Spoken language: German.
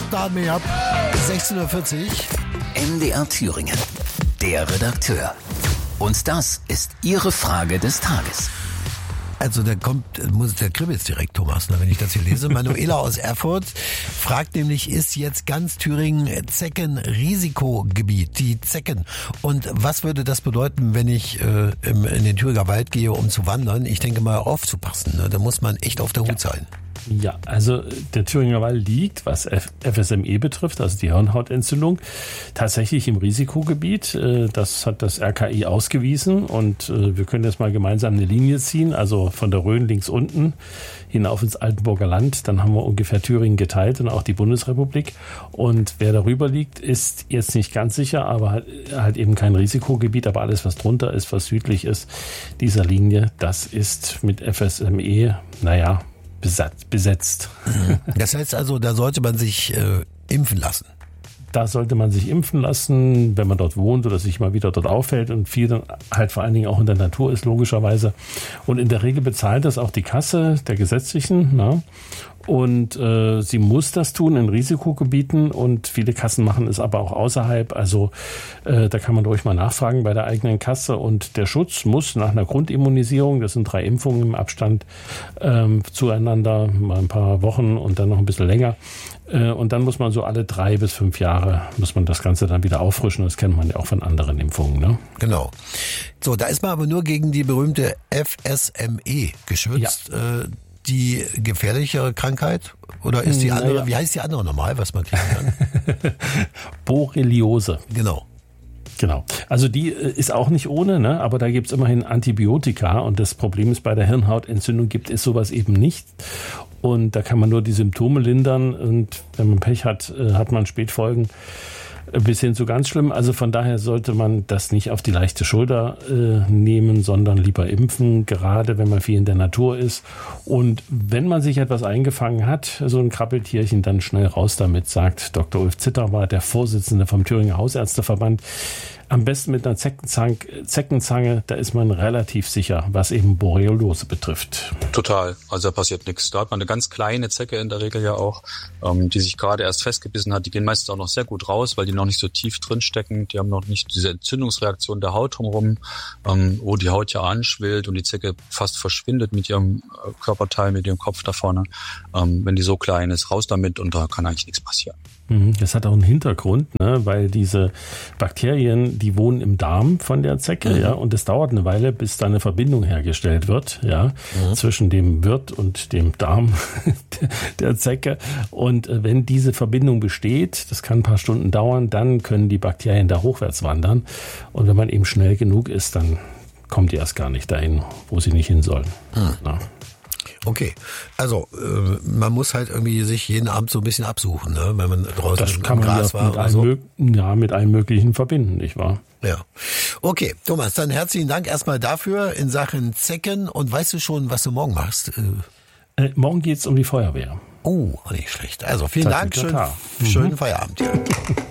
Start Me Up. 16:40 Uhr. MDR Thüringen. Der Redakteur. Und das ist Ihre Frage des Tages. Also der kribbelt direkt, Thomas, wenn ich das hier lese. Manuela aus Erfurt fragt nämlich, ist jetzt ganz Thüringen Zeckenrisikogebiet, die Zecken. Und was würde das bedeuten, wenn ich in den Thüringer Wald gehe, um zu wandern? Ich denke mal, aufzupassen. Ne? Da muss man echt auf der Hut sein. Ja, also der Thüringer Wald liegt, was FSME betrifft, also die Hirnhautentzündung, tatsächlich im Risikogebiet. Das hat das RKI ausgewiesen und wir können jetzt mal gemeinsam eine Linie ziehen, also von der Rhön links unten hinauf ins Altenburger Land. Dann haben wir ungefähr Thüringen geteilt und auch die Bundesrepublik. Und wer darüber liegt, ist jetzt nicht ganz sicher, aber halt eben kein Risikogebiet. Aber alles, was drunter ist, was südlich ist dieser Linie, das ist mit FSME, besetzt. Das heißt also, da sollte man sich impfen lassen. Da sollte man sich impfen lassen, wenn man dort wohnt oder sich mal wieder dort aufhält und viel dann halt vor allen Dingen auch in der Natur ist, logischerweise. Und in der Regel bezahlt das auch die Kasse der Gesetzlichen. Ne? Und sie muss das tun in Risikogebieten und viele Kassen machen es aber auch außerhalb. Also da kann man ruhig mal nachfragen bei der eigenen Kasse. Und der Schutz muss nach einer Grundimmunisierung, das sind 3 Impfungen im Abstand zueinander, mal ein paar Wochen und dann noch ein bisschen länger. Und dann muss man so alle 3 bis 5 Jahre muss man das Ganze dann wieder auffrischen. Das kennt man ja auch von anderen Impfungen. Ne? Genau. So, da ist man aber nur gegen die berühmte FSME geschützt. Ja. Die gefährlichere Krankheit? Oder ist die andere, wie heißt die andere nochmal, was man kriegen kann? Borreliose. Genau. Also die ist auch nicht ohne, ne? Aber da gibt's immerhin Antibiotika und das Problem ist, bei der Hirnhautentzündung gibt es sowas eben nicht. Und da kann man nur die Symptome lindern und wenn man Pech hat, hat man Spätfolgen bis hin zu ganz schlimm. Also von daher sollte man das nicht auf die leichte Schulter nehmen, sondern lieber impfen, gerade wenn man viel in der Natur ist. Und wenn man sich etwas eingefangen hat, so ein Krabbeltierchen, dann schnell raus damit, sagt Dr. Ulf Zitterer, der Vorsitzende vom Thüringer Hausärzteverband. Am besten mit einer Zeckenzange, da ist man relativ sicher, was eben Borreliose betrifft. Total, also da passiert nichts. Da hat man eine ganz kleine Zecke in der Regel ja auch, die sich gerade erst festgebissen hat. Die gehen meistens auch noch sehr gut raus, weil die noch nicht so tief drin stecken. Die haben noch nicht diese Entzündungsreaktion der Haut drumherum, wo die Haut ja anschwillt und die Zecke fast verschwindet mit ihrem Körperteil, mit ihrem Kopf da vorne. Wenn die so klein ist, raus damit und da kann eigentlich nichts passieren. Das hat auch einen Hintergrund, ne? Weil diese Bakterien, die wohnen im Darm von der Zecke, ja, und es dauert eine Weile, bis da eine Verbindung hergestellt wird, ja, zwischen dem Wirt und dem Darm der Zecke. Und wenn diese Verbindung besteht, das kann ein paar Stunden dauern, dann können die Bakterien da hochwärts wandern. Und wenn man eben schnell genug ist, dann kommt die erst gar nicht dahin, wo sie nicht hin sollen. Ja. Okay, also man muss halt irgendwie sich jeden Abend so ein bisschen absuchen, ne? Wenn man draußen das kann im man Gras ja war oder so. Mit allem Möglichen verbinden, nicht wahr? Ja. Okay, Thomas, dann herzlichen Dank erstmal dafür in Sachen Zecken. Und weißt du schon, was du morgen machst? Morgen geht's um die Feuerwehr. Oh, nicht schlecht. Also vielen Dank, schönen Feierabend dir.